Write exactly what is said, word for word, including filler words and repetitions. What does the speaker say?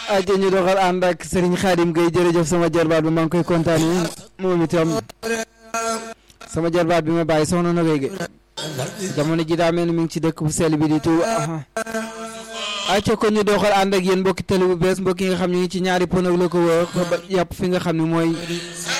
aja ñu doxal ànd ak Serigne Khadim Gueye jërëjëf sama jarbaat bi maa ngi koy kontaanee moom itam sama jarbaat bi ma bàyyi soxna na Gueye jamono ji daa mel ni mi ngi ci dëkk bu sell bi di Touba aca ko ñu doxal ànd ak yéen mbokki télé bu bees mbokki nga xam ñu ngi ci ñaari pono la ko wër ba yàpp fi nga xam ne mooy